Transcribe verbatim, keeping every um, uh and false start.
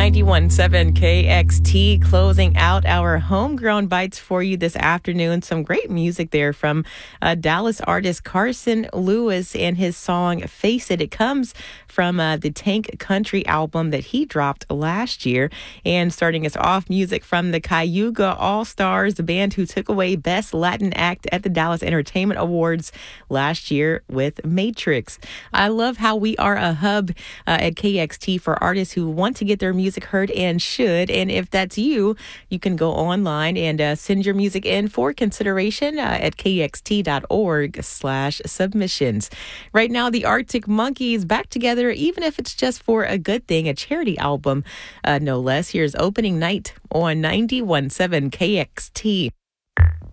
ninety-one point seven K X T, closing out our homegrown bites for you this afternoon. Some great music there from uh, Dallas artist Carson Lewis and his song Face It. It comes from uh, the Tank Country album that he dropped last year. And starting us off, music from the Cayuga All-Stars, the band who took away Best Latin Act at the Dallas Entertainment Awards last year with Matrix. I love how we are a hub uh, at K X T for artists who want to get their music heard and should. And if that's you, you can go online and uh, send your music in for consideration uh, at kxt.org slash submissions. Right now, the Arctic Monkeys back together, even if it's just for a good thing, a charity album, uh, no less. Here's Opening Night on ninety-one point seven K X T.